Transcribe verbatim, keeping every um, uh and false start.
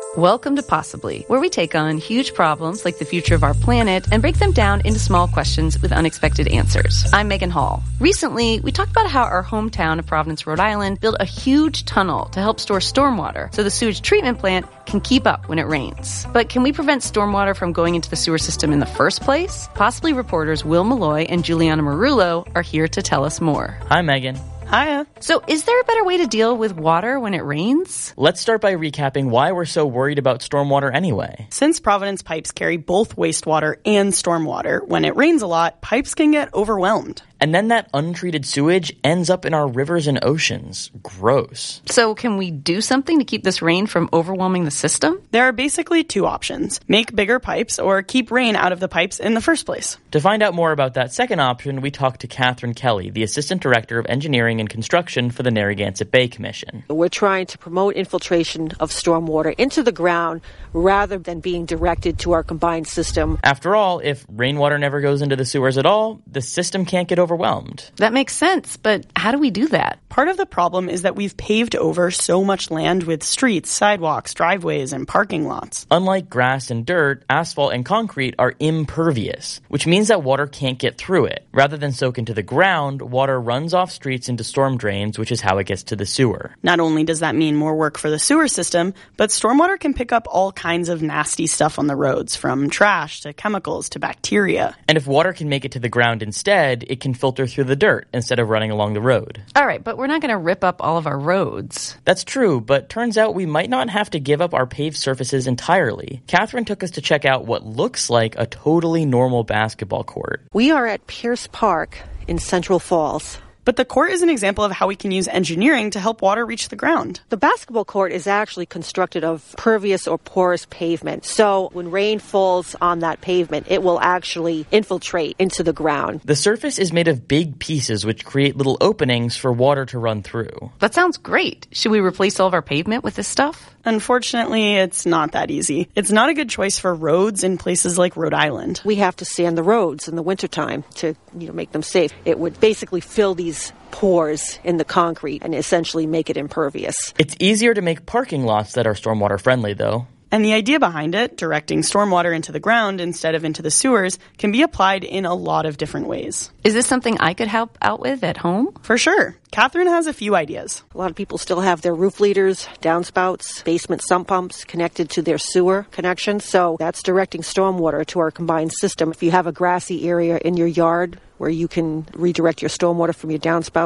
Welcome to Possibly, where we take on huge problems like the future of our planet and break them down into small questions with unexpected answers. I'm Megan Hall. Recently, we talked about how our hometown of Providence, Rhode Island, built a huge tunnel to help store stormwater so the sewage treatment plant can keep up when it rains. But can we prevent stormwater from going into the sewer system in the first place? Possibly reporters Will Malloy and Juliana Marullo are here to tell us more. Hi, Megan. Hiya. So is there a better way to deal with water when it rains? Let's start by recapping why we're so worried about stormwater anyway. Since Providence pipes carry both wastewater and stormwater, when it rains a lot, pipes can get overwhelmed. And then that untreated sewage ends up in our rivers and oceans. Gross. So can we do something to keep this rain from overwhelming the system? There are basically two options. Make bigger pipes or keep rain out of the pipes in the first place. To find out more about that second option, we talked to Catherine Kelly, the Assistant Director of Engineering and Construction for the Narragansett Bay Commission. We're trying to promote infiltration of stormwater into the ground rather than being directed to our combined system. After all, if rainwater never goes into the sewers at all, the system can't get overwhelmed. That makes sense, but how do we do that? Part of the problem is that we've paved over so much land with streets, sidewalks, driveways, and parking lots. Unlike grass and dirt, asphalt and concrete are impervious, which means that water can't get through it. Rather than soak into the ground, water runs off streets into storm drains, which is how it gets to the sewer. Not only does that mean more work for the sewer system, but stormwater can pick up all kinds of nasty stuff on the roads, from trash to chemicals to bacteria. And if water can make it to the ground instead, it can filter through the dirt instead of running along the road. All right, but we're not going to rip up all of our roads. That's true, but turns out we might not have to give up our paved surfaces entirely. Catherine took us to check out what looks like a totally normal basketball court. We are at Pierce Park in Central Falls. But the court is an example of how we can use engineering to help water reach the ground. The basketball court is actually constructed of pervious or porous pavement. So when rain falls on that pavement, it will actually infiltrate into the ground. The surface is made of big pieces which create little openings for water to run through. That sounds great. Should we replace all of our pavement with this stuff? Unfortunately, it's not that easy. It's not a good choice for roads in places like Rhode Island. We have to sand the roads in the wintertime to, you know, make them safe. It would basically fill these pores in the concrete and essentially make it impervious. It's easier to make parking lots that are stormwater friendly, though. And the idea behind it, directing stormwater into the ground instead of into the sewers, can be applied in a lot of different ways. Is this something I could help out with at home? For sure. Catherine has a few ideas. A lot of people still have their roof leaders, downspouts, basement sump pumps connected to their sewer connection. So that's directing stormwater to our combined system. If you have a grassy area in your yard where you can redirect your stormwater from your downspout